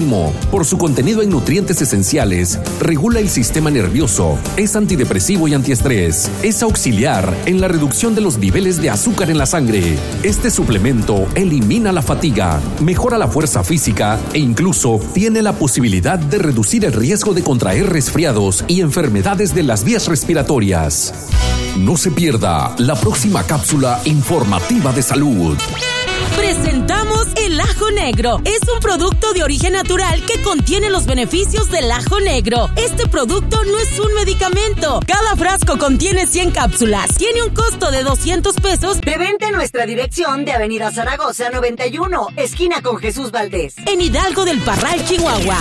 máximo por su contenido en nutrientes esenciales, regula el sistema nervioso, es antidepresivo y antiestrés, es auxiliar en la reducción de los niveles de azúcar en la sangre. Este suplemento elimina la fatiga, mejora la fuerza física e incluso tiene la posibilidad de reducir el riesgo de contraer resfriados y enfermedades de las vías respiratorias. No se pierda la próxima cápsula informativa de salud. Presentamos el ajo negro. Es un producto de origen natural que contiene los beneficios del ajo negro. Este producto no es un medicamento. Cada frasco contiene 100 cápsulas. Tiene un costo de 200 pesos. De venta en nuestra dirección de Avenida Zaragoza 91, esquina con Jesús Valdés. En Hidalgo del Parral, Chihuahua.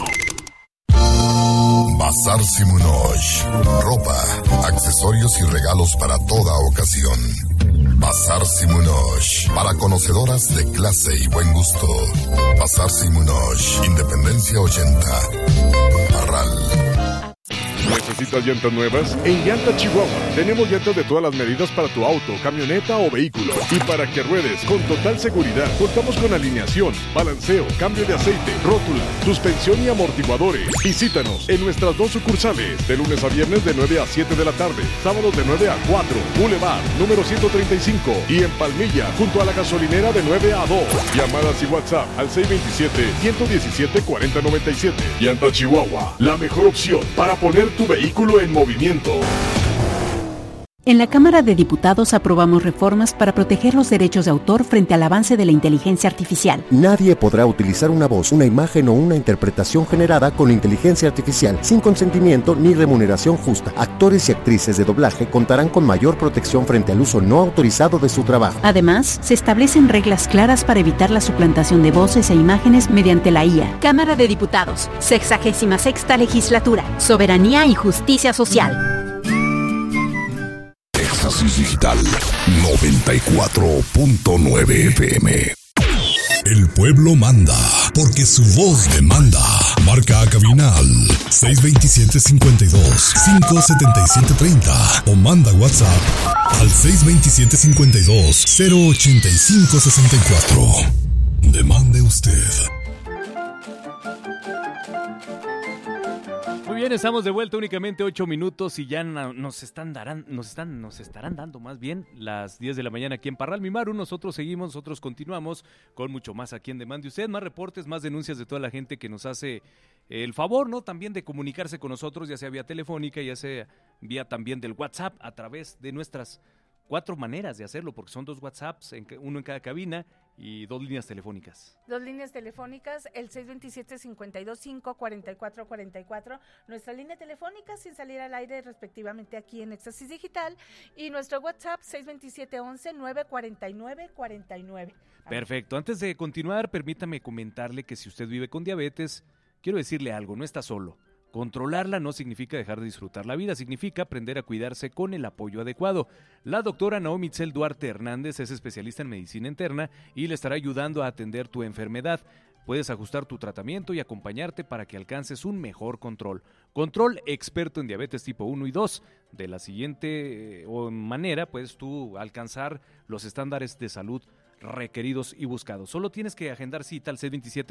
Bazar Simunoy. Ropa, accesorios y regalos para toda ocasión. Bazar Simunoy. Para conocedoras de clase y buen gusto. Bazar Simunoy. Independencia 80. Parral. ¿Necesitas llantas nuevas? En Llanta Chihuahua tenemos llantas de todas las medidas para tu auto, camioneta o vehículo. Y para que ruedes con total seguridad, contamos con alineación, balanceo, cambio de aceite, rótula, suspensión y amortiguadores. Visítanos en nuestras 2 sucursales, de lunes a viernes de 9 a 7 de la tarde, sábados de 9 a 4, Boulevard, número 135, y en Palmilla, junto a la gasolinera de 9 a 2. Llamadas y WhatsApp al 627-117-4097. Llanta Chihuahua, la mejor opción para poner tu vehículo en movimiento. En la Cámara de Diputados aprobamos reformas para proteger los derechos de autor frente al avance de la inteligencia artificial. Nadie podrá utilizar una voz, una imagen o una interpretación generada con inteligencia artificial sin consentimiento ni remuneración justa. Actores y actrices de doblaje contarán con mayor protección frente al uso no autorizado de su trabajo. Además, se establecen reglas claras para evitar la suplantación de voces e imágenes mediante la IA. Cámara de Diputados, 66ª Legislatura, Soberanía y Justicia Social. Éxtasis Digital 94.9 FM. El pueblo manda, porque su voz demanda. Marca a cabinal 627-52-577-30 o manda WhatsApp al 627-52-085-64. Demande usted. Muy bien, estamos de vuelta, únicamente 8 minutos y ya nos estarán dando más bien las 10 de la mañana aquí en Parral, mi Maru. Nosotros continuamos con mucho más aquí en Demande Usted, más reportes, más denuncias de toda la gente que nos hace el favor, ¿no? También de comunicarse con nosotros, ya sea vía telefónica, ya sea vía también del WhatsApp, a través de nuestras 4 maneras de hacerlo, porque son 2 WhatsApps, uno en cada cabina y 2 líneas telefónicas. 2 líneas telefónicas, el 627-52-5-4444, nuestra línea telefónica sin salir al aire respectivamente aquí en Éxtasis Digital, y nuestro WhatsApp 627-11-949-49. Perfecto, antes de continuar, permítame comentarle que si usted vive con diabetes, quiero decirle algo, no está solo. Controlarla no significa dejar de disfrutar la vida, significa aprender a cuidarse con el apoyo adecuado. La doctora Naomi Itzel Duarte Hernández es especialista en medicina interna y le estará ayudando a atender tu enfermedad. Puedes ajustar tu tratamiento y acompañarte para que alcances un mejor control. Control experto en diabetes tipo 1 y 2. De la siguiente manera puedes tú alcanzar los estándares de salud requeridos y buscados. Solo tienes que agendar cita al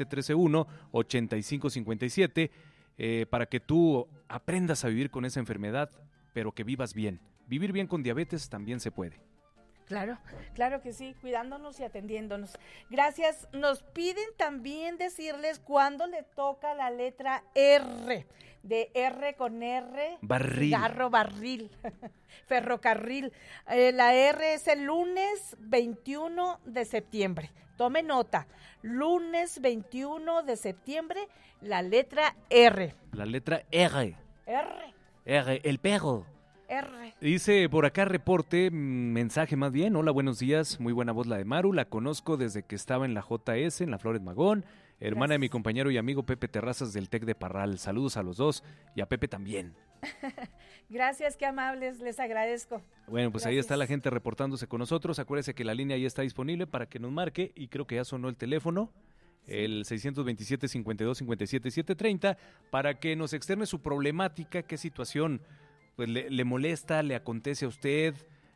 627-301-8557 para que tú aprendas a vivir con esa enfermedad, pero que vivas bien. Vivir bien con diabetes también se puede. Claro, claro que sí, cuidándonos y atendiéndonos. Gracias. Nos piden también decirles cuándo le toca la letra R, de R con R, barril, cigarro, barril, ferrocarril. La R es el lunes 21 de septiembre. Tome nota, lunes 21 de septiembre, la letra R. La letra R. R. R, el perro. R. Dice por acá reporte, mensaje más bien. Hola, buenos días, muy buena voz la de Maru, la conozco desde que estaba en la JS, en la Flores Magón, hermana Gracias. De mi compañero y amigo Pepe Terrazas del TEC de Parral. Saludos a los dos y a Pepe también. Gracias, qué amables, les agradezco. Bueno, pues Gracias. Ahí está la gente reportándose con nosotros. Acuérdese que la línea ya está disponible para que nos marque y creo que ya sonó el teléfono. Sí. El 627-52-57-730 para que nos externe su problemática, qué situación pues le molesta, le acontece a usted,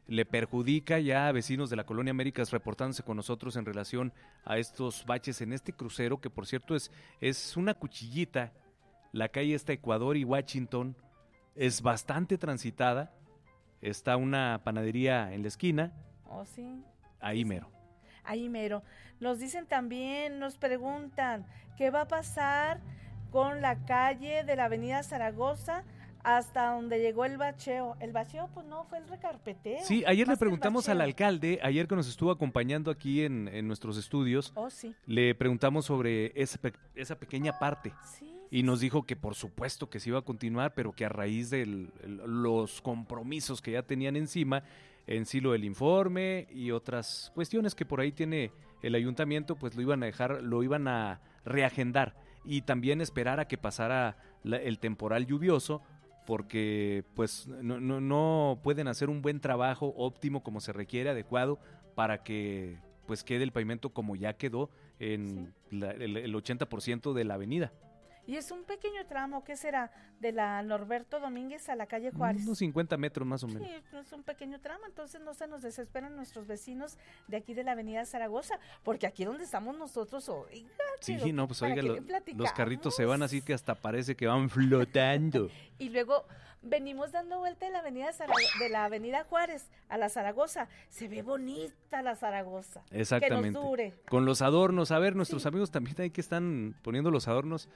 le perjudica ya a vecinos de la Colonia Américas reportándose con nosotros en relación a estos baches en este crucero, que por cierto es una cuchillita. La calle está Ecuador y Washington, es bastante transitada. Está una panadería en la esquina. Oh, sí. Ahí mero. Ahí mero. Nos dicen también, nos preguntan, ¿qué va a pasar con la calle de la avenida Zaragoza hasta donde llegó el bacheo? El bacheo, pues no, fue el recarpeteo. Sí, ayer le preguntamos al alcalde, ayer que nos estuvo acompañando aquí en nuestros estudios, sí. Le preguntamos sobre esa pequeña parte. Sí. Y nos dijo que por supuesto que se iba a continuar, pero que a raíz de los compromisos que ya tenían encima, en sí lo del informe y otras cuestiones que por ahí tiene el ayuntamiento, pues lo iban a reagendar y también esperar a que pasara el temporal lluvioso, porque pues no pueden hacer un buen trabajo óptimo como se requiere, adecuado, para que pues quede el pavimento como ya quedó en el 80% de la avenida. Y es un pequeño tramo, ¿qué será? De la Norberto Domínguez a la calle Juárez. Unos 50 metros más o menos. Sí, es un pequeño tramo, entonces no se nos desesperan nuestros vecinos de aquí de la avenida Zaragoza, porque aquí donde estamos nosotros, oiga. Sí, no, pues oiga, los carritos se van así que hasta parece que van flotando. Y luego venimos dando vuelta de la avenida Juárez a la Zaragoza. Se ve bonita la Zaragoza. Exactamente. Que nos dure. Con los adornos, a ver, nuestros amigos también hay que están poniendo los adornos.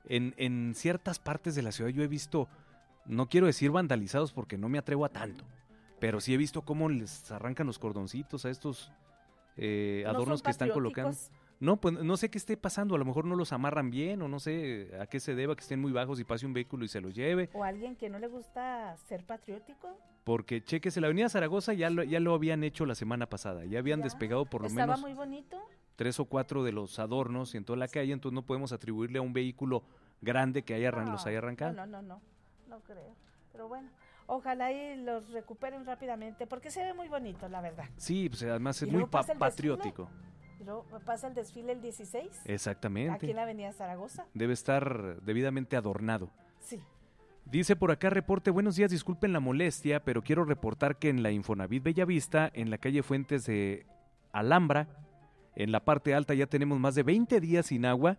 En ciertas partes de la ciudad yo he visto, no quiero decir vandalizados porque no me atrevo a tanto, pero sí he visto cómo les arrancan los cordoncitos a estos adornos que están colocando. No, pues no sé qué esté pasando, a lo mejor no los amarran bien o no sé a qué se deba que estén muy bajos y pase un vehículo y se los lleve. O alguien que no le gusta ser patriótico. Porque chéquese, la avenida Zaragoza ya lo habían hecho la semana pasada, ya habían despegado por lo menos. Estaba muy bonito. 3 o 4 de los adornos en toda la calle, entonces no podemos atribuirle a un vehículo grande que los haya arrancado. No creo, pero bueno, ojalá y los recuperen rápidamente, porque se ve muy bonito, la verdad. Sí, pues además es muy patriótico. Y luego pasa el desfile el 16. Exactamente. Aquí en la avenida Zaragoza. Debe estar debidamente adornado. Sí. Dice por acá, reporte, buenos días, disculpen la molestia, pero quiero reportar que en la Infonavit Bellavista, en la calle Fuentes de Alhambra, en la parte alta ya tenemos más de 20 días sin agua.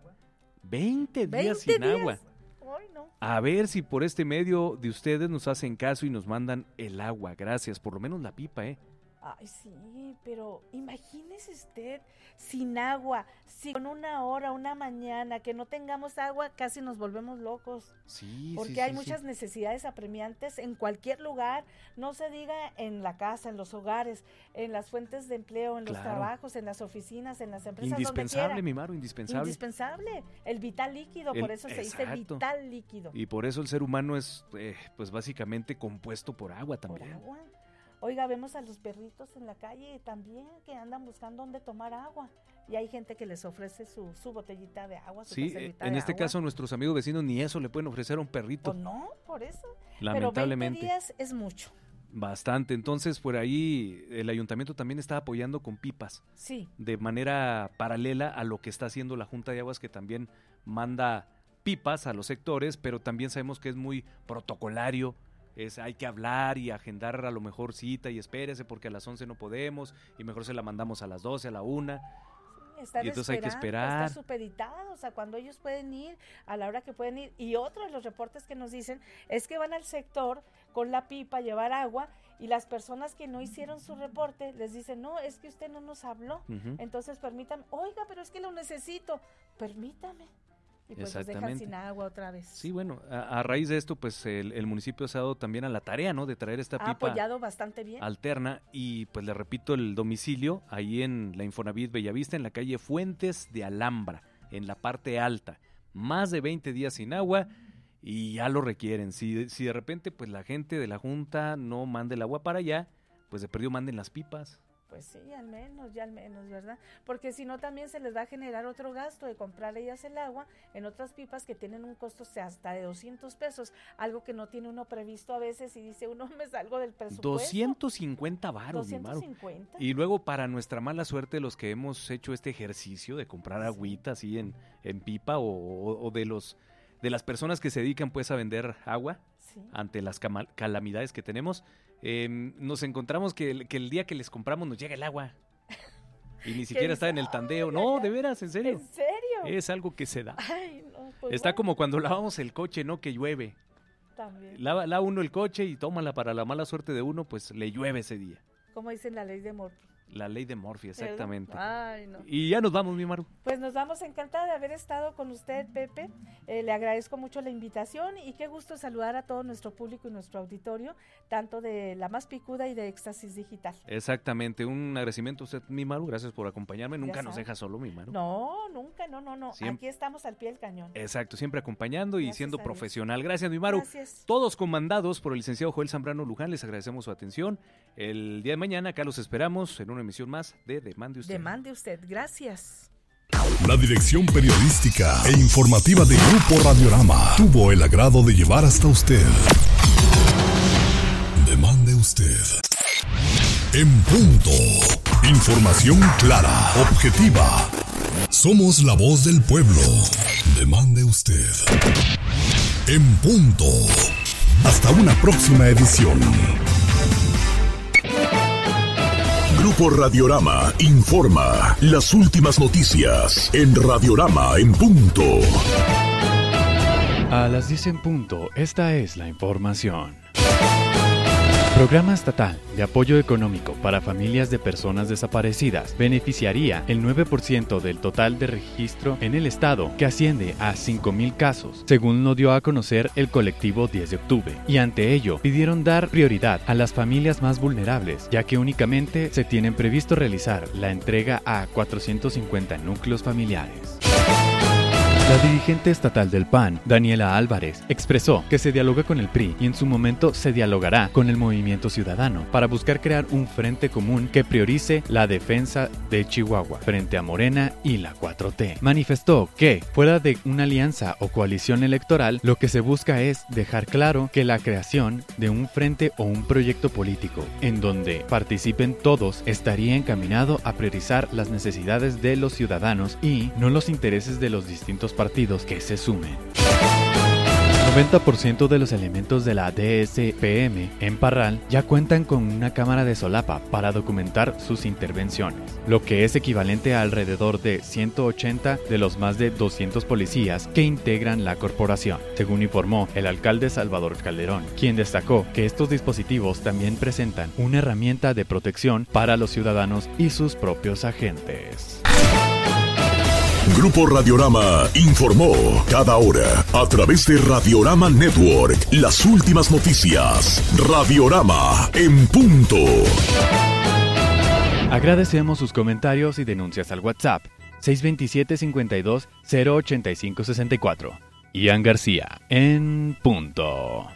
20 días sin agua. Ay, no. A ver si por este medio de ustedes nos hacen caso y nos mandan el agua. Gracias, por lo menos la pipa, Ay, sí, pero imagínese usted sin agua, si con una hora, una mañana, que no tengamos agua, casi nos volvemos locos. Sí, porque hay muchas necesidades apremiantes en cualquier lugar, no se diga en la casa, en los hogares, en las fuentes de empleo, en los trabajos, en las oficinas, en las empresas, indispensable, mi Maru, indispensable. Indispensable, el vital líquido, por eso se dice vital líquido. Y por eso el ser humano es, pues básicamente compuesto por agua también. Por agua. Oiga, vemos a los perritos en la calle también que andan buscando dónde tomar agua y hay gente que les ofrece su botellita de agua. Sí, en este caso nuestros amigos vecinos ni eso le pueden ofrecer a un perrito. Pues no, por eso. Lamentablemente. Pero 20 días es mucho. Bastante, entonces por ahí el ayuntamiento también está apoyando con pipas. Sí. De manera paralela a lo que está haciendo la Junta de Aguas, que también manda pipas a los sectores, pero también sabemos que es muy protocolario. Hay que hablar y agendar a lo mejor cita y espérese porque a las 11 no podemos y mejor se la mandamos a las 12, a la 1. Sí, y entonces hay que esperar. Está supeditado, o sea, cuando ellos pueden ir, a la hora que pueden ir. Y otro de los reportes que nos dicen es que van al sector con la pipa a llevar agua y las personas que no hicieron su reporte les dicen, no, es que usted no nos habló, entonces permítame, oiga, pero es que lo necesito, permítame. Y pues nos dejan sin agua otra vez. Sí, bueno, a raíz de esto, pues el municipio se ha dado también a la tarea, ¿no? De traer esta pipa apoyado bastante bien. Alterna y pues le repito el domicilio, ahí en la Infonavit Bellavista, en la calle Fuentes de Alhambra, en la parte alta. Más de 20 días sin agua y ya lo requieren. Si de repente pues la gente de la Junta no manda el agua para allá, pues de perdido manden las pipas. Pues sí, ya al menos, ¿verdad? Porque si no también se les va a generar otro gasto de comprar ellas el agua en otras pipas que tienen un costo hasta de 200 pesos, algo que no tiene uno previsto a veces y dice uno, me salgo del presupuesto. 250 varos, 250. Y luego para nuestra mala suerte los que hemos hecho este ejercicio de comprar agüita así en pipa o de de las personas que se dedican pues a vender agua Sí. ante las calamidades que tenemos. Nos encontramos que el día que les compramos nos llega el agua y ni siquiera está en el tandeo. No, de veras, en serio. ¿En serio? Es algo que se da. Ay, no, pues Está bueno, como cuando lavamos el coche, ¿no? Que llueve. también. Lava uno el coche y tómala para la mala suerte de uno, pues le llueve ese día. Como dicen la ley de Murphy. La ley de Murphy, exactamente. Ay, no. Y ya nos vamos, mi Maru. Pues nos vamos, encantada de haber estado con usted, Pepe. Le agradezco mucho la invitación y qué gusto saludar a todo nuestro público y nuestro auditorio, tanto de La Más Picuda y de Éxtasis Digital. Exactamente, un agradecimiento a usted, mi Maru, gracias por acompañarme. Nunca nos sabe. deja solo, mi Maru. No, nunca, no. Siempre. Aquí estamos al pie del cañón. Exacto, siempre acompañando y Gracias siendo a Dios. profesional. Gracias, mi Maru. Gracias. Todos comandados por el licenciado Joel Zambrano Luján, les agradecemos su atención. El día de mañana acá los esperamos en una emisión más de Demande Usted. Demande usted, gracias. La dirección periodística e informativa de Grupo Radiorama tuvo el agrado de llevar hasta usted Demande Usted. En punto. Información clara, objetiva. Somos la voz del pueblo. Demande Usted. En punto. Hasta una próxima edición. Grupo Radiorama informa las últimas noticias en Radiorama en punto. A las 10 en punto, esta es la información. Programa estatal de apoyo económico para familias de personas desaparecidas beneficiaría el 9% del total de registro en el estado, que asciende a 5,000 casos, según lo dio a conocer el colectivo 10 de octubre. Y ante ello, pidieron dar prioridad a las familias más vulnerables, ya que únicamente se tienen previsto realizar la entrega a 450 núcleos familiares. La dirigente estatal del PAN, Daniela Álvarez, expresó que se dialoga con el PRI y en su momento se dialogará con el Movimiento Ciudadano para buscar crear un frente común que priorice la defensa de Chihuahua frente a Morena y la 4T. Manifestó que, fuera de una alianza o coalición electoral, lo que se busca es dejar claro que la creación de un frente o un proyecto político en donde participen todos estaría encaminado a priorizar las necesidades de los ciudadanos y no los intereses de los distintos partidos que se sumen. 90% de los elementos de la DSPM en Parral ya cuentan con una cámara de solapa para documentar sus intervenciones, lo que es equivalente a alrededor de 180 de los más de 200 policías que integran la corporación, según informó el alcalde Salvador Calderón, quien destacó que estos dispositivos también presentan una herramienta de protección para los ciudadanos y sus propios agentes. Grupo Radiorama informó cada hora a través de Radiorama Network las últimas noticias. Radiorama en punto. Agradecemos sus comentarios y denuncias al WhatsApp 627-52-085-64. Ian García en punto.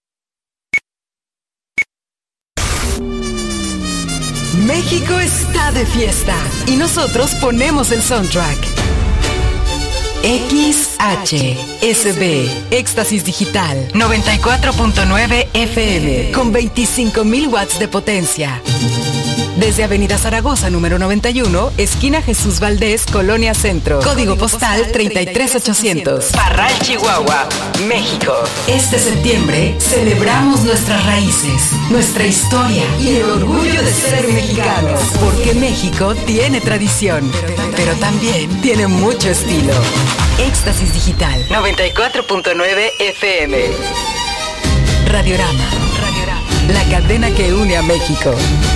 México está de fiesta y nosotros ponemos el soundtrack. XHSB, Éxtasis Digital, 94.9 FM, con 25,000 watts de potencia. Desde Avenida Zaragoza, número 91, esquina Jesús Valdés, Colonia Centro. Código postal 33800. Parral, Chihuahua, México. Este septiembre celebramos nuestras raíces, nuestra historia y el orgullo de ser mexicanos. Porque México tiene tradición, pero también tiene mucho estilo. Éxtasis Digital, 94.9 FM. Radiorama, la cadena que une a México.